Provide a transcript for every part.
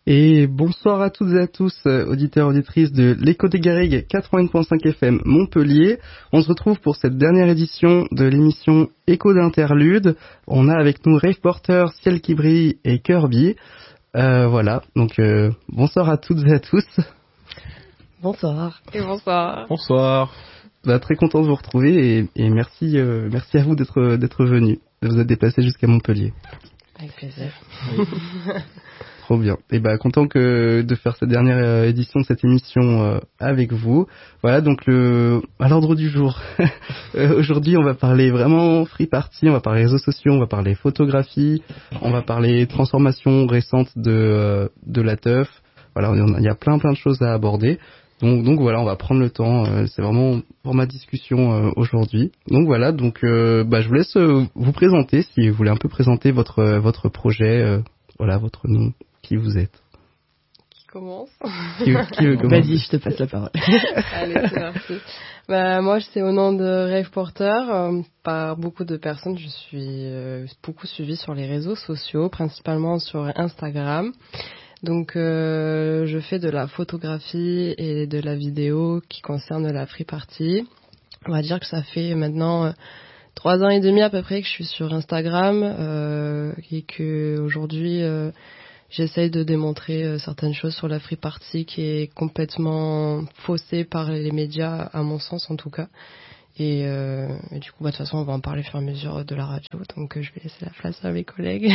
Et bonsoir à toutes et à tous, auditeurs et auditrices de l'Écho des Garrigues 80.5 FM Montpellier. On se retrouve pour cette dernière édition de l'émission Écho d'interlude. On a avec nous Rave Porter, Ciel qui brille et Kirby. Voilà, donc bonsoir à toutes et à tous. Bonsoir. Et bonsoir. Bonsoir. Très content de vous retrouver et merci à vous d'être venus, de vous être déplacés jusqu'à Montpellier. Avec plaisir. Oui. Trop bien. Et content de faire cette dernière édition de cette émission avec vous. Voilà, donc à l'ordre du jour. Aujourd'hui, on va parler vraiment free party, on va parler réseaux sociaux, on va parler photographie, on va parler transformation récente de la teuf. Voilà, il y a plein de choses à aborder. Donc voilà, on va prendre le temps. C'est vraiment pour ma discussion aujourd'hui. Donc voilà, je vous laisse vous présenter si vous voulez un peu présenter votre projet, voilà, votre nom, qui vous êtes. Qui commence Qui veut commencer? Vas-y, je te passe la parole. Allez, c'est parti. Moi, c'est au nom de Rave Porter. Par beaucoup de personnes, je suis beaucoup suivie sur les réseaux sociaux, principalement sur Instagram. Donc, je fais de la photographie et de la vidéo qui concerne la free party. On va dire que ça fait maintenant 3 ans et demi à peu près que je suis sur Instagram et que aujourd'hui j'essaye de démontrer certaines choses sur la free party qui est complètement faussée par les médias, à mon sens en tout cas. Et du coup, de toute façon, on va en parler au fur et à mesure de la radio. Donc, je vais laisser la place à mes collègues.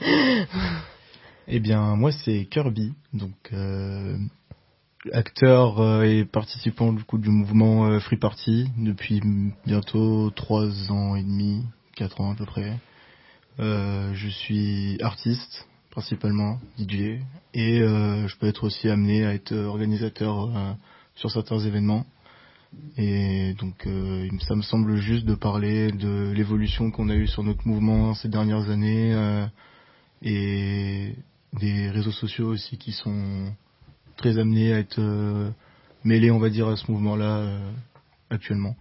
Eh bien, moi, c'est Kirby, donc acteur et participant du coup du mouvement Free Party depuis bientôt 3 ans et demi, 4 ans à peu près. Je suis artiste principalement, DJ, et je peux être aussi amené à être organisateur sur certains événements. Et donc, ça me semble juste de parler de l'évolution qu'on a eue sur notre mouvement ces dernières années et des réseaux sociaux aussi qui sont très amenés à être mêlés, on va dire, à ce mouvement-là actuellement.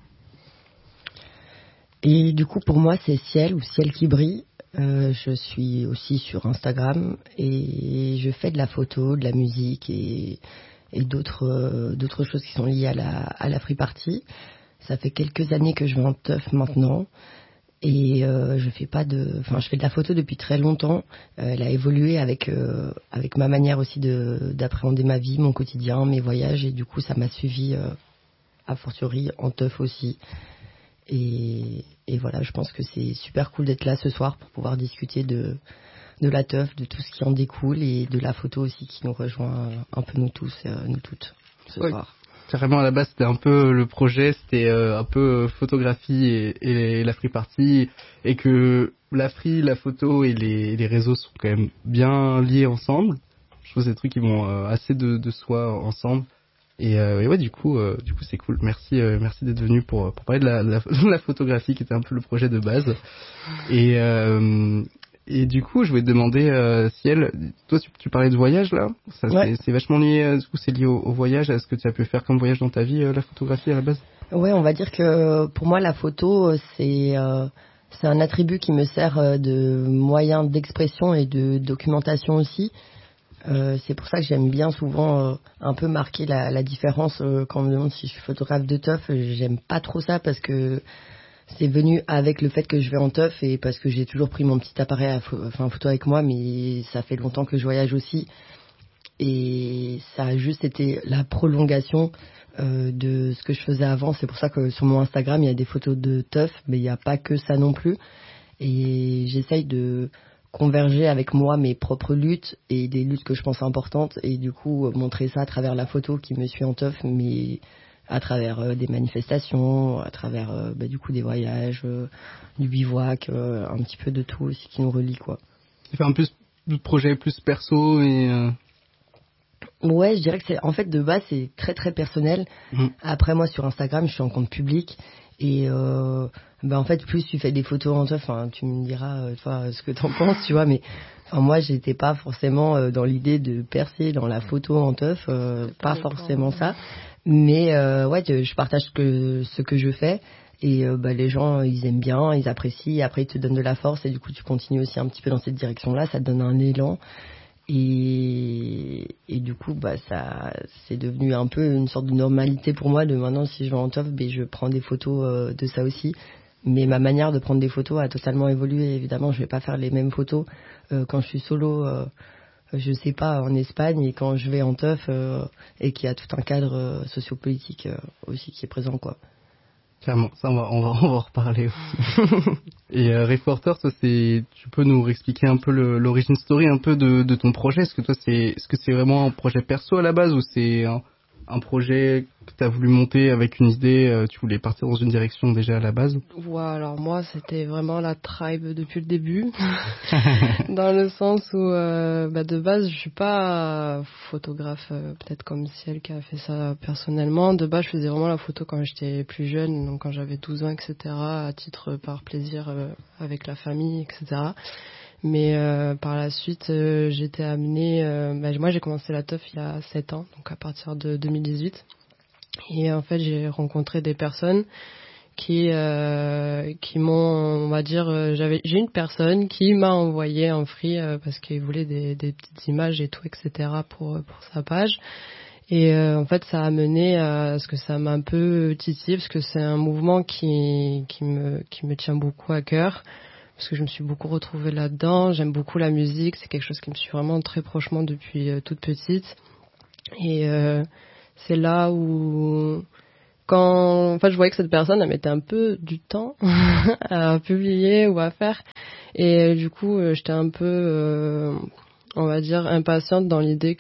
Et du coup, pour moi, c'est Ciel ou Ciel qui brille. Je suis aussi sur Instagram et je fais de la photo, de la musique et d'autres choses qui sont liées à la free party. Ça fait quelques années que je vais en teuf maintenant. Et je fais de la photo depuis très longtemps. Elle a évolué avec ma manière aussi d'appréhender ma vie, mon quotidien, mes voyages, et du coup ça m'a suivi a fortiori en teuf aussi. Et voilà, je pense que c'est super cool d'être là ce soir pour pouvoir discuter de la teuf, de tout ce qui en découle et de la photo aussi qui nous rejoint un peu nous tous, nous toutes ce soir. Carrément, à la base, c'était un peu le projet, c'était un peu photographie et la free party, et que la free, la photo et les réseaux sont quand même bien liés ensemble. Je trouve ces trucs qui vont assez de soi ensemble. Et ouais, du coup, c'est cool. Merci d'être venu pour parler de la photographie qui était un peu le projet de base. Et du coup, je voulais te demander, Ciel, toi tu parlais de voyage là, ça, ouais. C'est vachement lié, du coup c'est lié au voyage, à ce que tu as pu faire comme voyage dans ta vie, la photographie à la base? Ouais, on va dire que pour moi la photo c'est un attribut qui me sert de moyen d'expression et de documentation aussi. C'est pour ça que j'aime bien souvent un peu marquer la différence quand on me demande si je suis photographe de teuf. J'aime pas trop ça parce que c'est venu avec le fait que je vais en teuf et parce que j'ai toujours pris mon petit appareil photo avec moi, mais ça fait longtemps que je voyage aussi. Et ça a juste été la prolongation de ce que je faisais avant. C'est pour ça que sur mon Instagram, il y a des photos de teuf, mais il n'y a pas que ça non plus. Et j'essaye de converger avec moi mes propres luttes et des luttes que je pense importantes et du coup montrer ça à travers la photo qui me suit en teuf, mais à travers des manifestations, à travers du coup des voyages, du bivouac, un petit peu de tout aussi qui nous relie quoi. Tu fais un peu de projet plus perso et Ouais, je dirais que c'est en fait de base c'est très très personnel. Après moi sur Instagram, je suis en compte public et en fait plus tu fais des photos en teuf, tu me diras toi ce que t'en penses, tu vois, mais moi j'étais pas forcément dans l'idée de percer dans la photo en teuf, pas forcément ça. Mais ouais, je partage ce que je fais et les gens ils aiment bien, ils apprécient et après ils te donnent de la force et du coup tu continues aussi un petit peu dans cette direction-là, ça te donne un élan Et du coup, ça, c'est devenu un peu une sorte de normalité pour moi de maintenant, si je vais en teuf, je prends des photos de ça aussi. Mais ma manière de prendre des photos a totalement évolué. Évidemment, je vais pas faire les mêmes photos quand je suis solo, je sais pas, en Espagne, et quand je vais en teuf, et qu'il y a tout un cadre sociopolitique aussi qui est présent, quoi. Clairement, ça on va en reparler aussi. Et Reporter, toi, tu peux nous expliquer un peu l'origine story un peu de ton projet. Est-ce que c'est vraiment un projet perso à la base, ou c'est un projet que tu as voulu monter avec une idée, tu voulais partir dans une direction déjà à la base? Ouais, alors moi, c'était vraiment la tribe depuis le début, dans le sens où, de base, je suis pas photographe, peut-être comme Ciel qui a fait ça personnellement. De base, je faisais vraiment la photo quand j'étais plus jeune, donc quand j'avais 12 ans, etc., à titre par plaisir avec la famille, etc. Mais par la suite, j'étais amenée... moi, j'ai commencé la teuf il y a 7 ans, donc à partir de 2018. Et en fait, j'ai rencontré des personnes qui m'ont, on va dire... j'ai une personne qui m'a envoyé un free parce qu'il voulait des petites images et tout, etc. pour sa page. Et en fait, ça a mené à ce que ça m'a un peu titillé, parce que c'est un mouvement qui me tient beaucoup à cœur. Parce que je me suis beaucoup retrouvée là-dedans, j'aime beaucoup la musique, c'est quelque chose qui me suit vraiment très prochement depuis toute petite. Et c'est là où, quand en fait je voyais que cette personne, elle mettait un peu du temps à publier ou à faire, et du coup j'étais un peu, on va dire, impatiente dans l'idée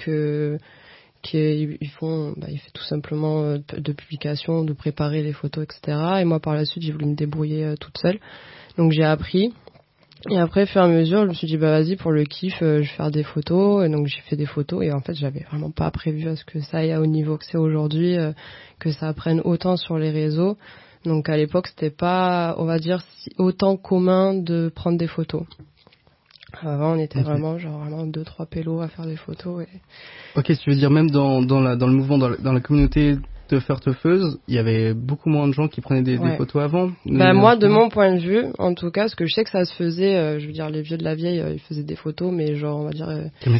qu'il fait tout simplement de publication, de préparer les photos, etc. Et moi par la suite j'ai voulu me débrouiller toute seule, donc j'ai appris. Et après, au fur et à mesure, je me suis dit, vas-y, pour le kiff, je vais faire des photos. Et donc, j'ai fait des photos. Et en fait, j'avais vraiment pas prévu à ce que ça aille au niveau que c'est aujourd'hui, que ça prenne autant sur les réseaux. Donc, à l'époque, c'était pas, on va dire, autant commun de prendre des photos. Avant, on était vraiment 2-3 pélos à faire des photos. Ok, tu veux dire même dans le mouvement, dans la communauté teufeur-teufeuse, il y avait beaucoup moins de gens qui prenaient des photos avant? Moi, de mon point de vue, en tout cas, parce que je sais que ça se faisait, je veux dire, les vieux de la vieille, ils faisaient des photos, mais genre, on va dire...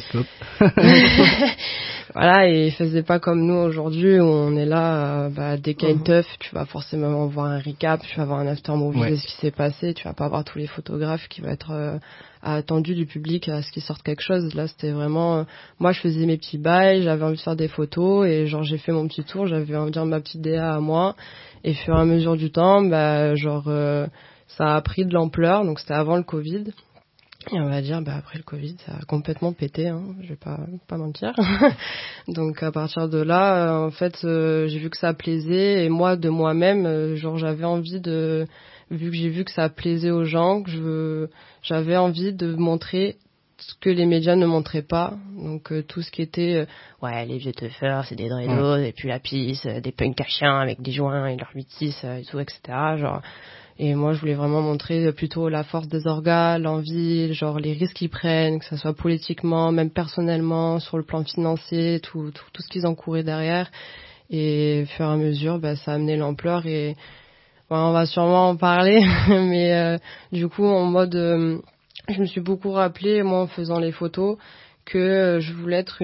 Voilà, et ils faisaient pas comme nous aujourd'hui, où on est là, dès qu'il y a une teuf, tu vas forcément voir un recap, tu vas voir un after movie de ce qui s'est passé, tu vas pas voir tous les photographes qui vont être attendus du public à ce qu'ils sortent quelque chose. Là, c'était vraiment... moi, je faisais mes petits bails, j'avais envie de faire des photos, et genre, j'ai fait mon petit tour, j'avais envie de dire ma petite DA à moi, et au fur et à mesure du temps, ça a pris de l'ampleur, donc c'était avant le Covid. Et on va dire, après le Covid, ça a complètement pété, hein, je vais pas mentir. Donc à partir de là, en fait, j'ai vu que ça plaisait, et moi, de moi-même, j'avais envie vu que j'ai vu que ça plaisait aux gens, j'avais envie de montrer ce que les médias ne montraient pas. Donc tout ce qui était, les vieux teufeurs, c'est des dreados, et puis la pisse, des punks à chiens avec des joints et leur 8-6 et tout, etc. Et moi, je voulais vraiment montrer plutôt la force des orgas, l'envie, les risques qu'ils prennent, que ça soit politiquement, même personnellement, sur le plan financier, tout ce qu'ils encouraient derrière. Et au fur et à mesure, ça a amené l'ampleur, et on va sûrement en parler. Mais du coup, en mode, je me suis beaucoup rappelé, moi, en faisant les photos, que je voulais être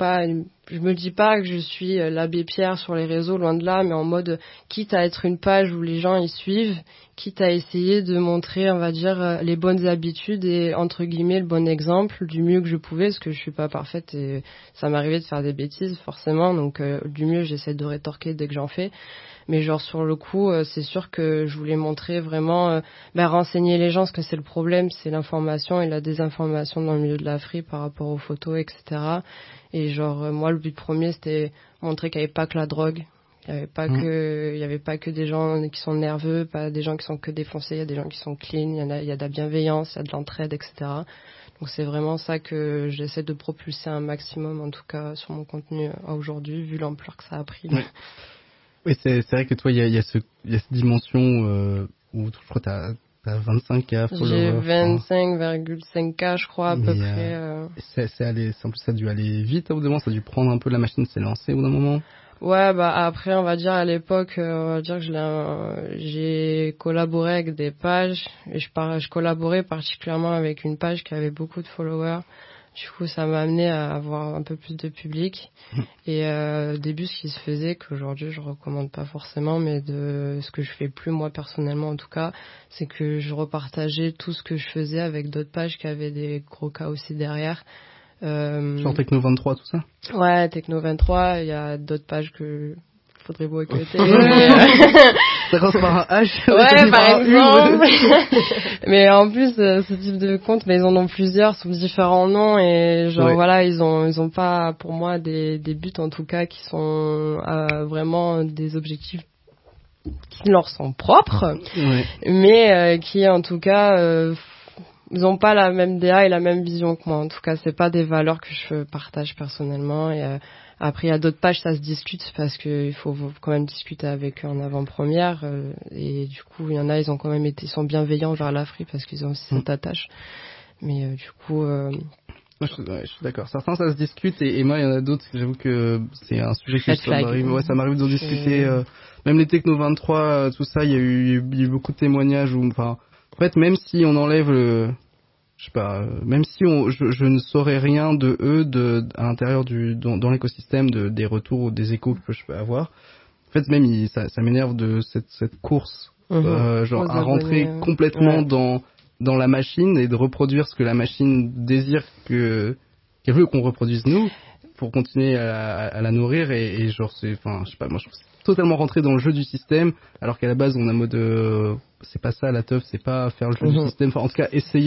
je me dis pas que je suis l'abbé Pierre sur les réseaux, loin de là, mais en mode, quitte à être une page où les gens y suivent, quitte à essayer de montrer, on va dire, les bonnes habitudes et, entre guillemets, le bon exemple du mieux que je pouvais, parce que je suis pas parfaite et ça m'arrivait de faire des bêtises, forcément, donc du mieux, j'essaie de rétorquer dès que j'en fais. Mais sur le coup, c'est sûr que je voulais montrer vraiment, renseigner les gens, parce que c'est le problème, c'est l'information et la désinformation dans le milieu de la free par rapport aux photos, etc. Et moi, le but premier, c'était montrer qu'il n'y avait pas que la drogue, il n'y avait pas que des gens qui sont nerveux, pas des gens qui sont que défoncés, il y a des gens qui sont clean, il y a de la bienveillance, il y a de l'entraide, etc. Donc c'est vraiment ça que j'essaie de propulser un maximum, en tout cas, sur mon contenu aujourd'hui, vu l'ampleur que ça a pris. Oui, c'est vrai que toi, il y a cette dimension où je crois que t'as 25K followers. J'ai 25,5K, je crois, à peu près. En plus, ça a dû aller vite au bout d'un moment, ça a dû prendre un peu, la machine s'est lancée au bout d'un moment. Ouais, après, on va dire, à l'époque, on va dire que j'ai collaboré avec des pages, et je collaborais particulièrement avec une page qui avait beaucoup de followers. Du coup, ça m'a amené à avoir un peu plus de public. Et au début, ce qui se faisait, qu'aujourd'hui je recommande pas forcément, mais de ce que je fais plus moi personnellement en tout cas, c'est que je repartageais tout ce que je faisais avec d'autres pages qui avaient des gros cas aussi derrière. Genre Techno 23, tout ça. Ouais, Techno 23, il y a d'autres pages que faudrait boycotter. Ça commence par un H. Ouais, par exemple. Mais en plus, ce type de compte, mais ils en ont plusieurs sous différents noms et genre voilà, ils ont pas, pour moi, des buts en tout cas qui sont vraiment des objectifs qui leur sont propres, mais qui en tout cas ils ont pas la même DA et la même vision que moi. En tout cas, c'est pas des valeurs que je partage personnellement. Et après, il y a d'autres pages, ça se discute parce que il faut quand même discuter avec eux en avant-première. Et du coup, il y en a, ils ont quand même ils sont bienveillants vers l'Afrique parce qu'ils ont aussi cette attache. Mais du coup. Moi, je suis d'accord. Certains, ça se discute et moi, il y en a d'autres. J'avoue que c'est un sujet que ça m'arrive d'en discuter. Même les Techno 23, tout ça, il y a eu beaucoup de témoignages où, enfin. En fait, même si on enlève je sais pas, même si je ne saurais rien de eux à l'intérieur dans l'écosystème des retours ou des échos que je peux avoir. En fait, même ça m'énerve de cette course, genre à rentrer complètement dans la machine et de reproduire ce que la machine désire qu'elle veut qu'on reproduise nous pour continuer à la nourrir et genre je sais pas, moi je trouve totalement rentré dans le jeu du système alors qu'à la base on a mode c'est pas ça la teuf, c'est pas faire le jeu du système, enfin en tout cas essayer